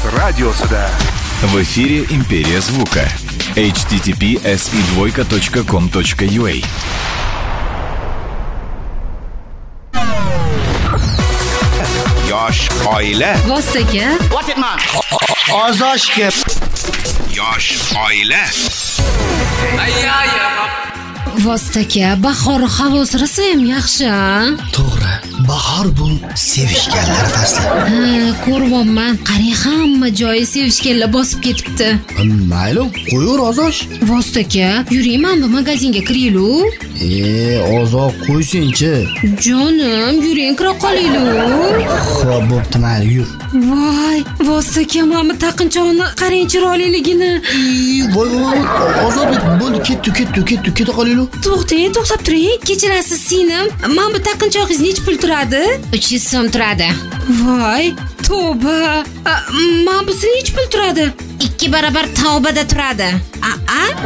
radiosida. В эфире «Империя звука». https://com.ua. Yosh oila. Vostoka. What it man? Ozoshga. Yosh oila. Vostoka, bahor havosi rosa ham yaxshi, a? To'g'ri. Bahor bu sevishganlar fasli. Ko'ryapman. Qarang, hamma joyi sevishganlar bosib ketibdi. Mayli, qo'yur Ozosh. Vostoka, yuring, mana bu magazinga kiraylik. Ozoq qo'ysin-chi. Jonim, yuring, kira qolaylik. Xo'p, bo'pti, mayli, yur. Voy, Vostoka, mana bu taqinchoqni qarang chiroyliligini. Voy, Ozodbek, bo'ldi, ketdi qolaylik. To'xtab turing. Kechirasiz, singlim. Mana bu taqinchoqingiz necha pul turadi? 300 so'm turadi. Voy, tavba. Mana bu necha pul turadi? 2 barobar tavbada turadi.